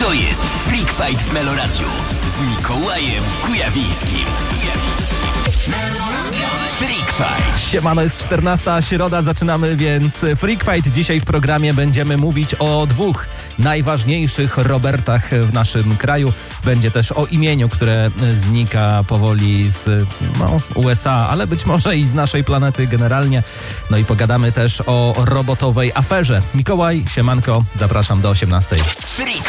To jest Freak Fight w Meloradiu z Mikołajem Kujawińskim. Freak Fight. Siemano, jest 14, środa, zaczynamy więc Freak Fight. Dzisiaj w programie będziemy mówić o dwóch najważniejszych Robertach w naszym kraju. Będzie też o imieniu, które znika powoli z USA, ale być może i z naszej planety generalnie. No i pogadamy też o robotowej aferze. Mikołaj, siemanko, zapraszam do 18. Freak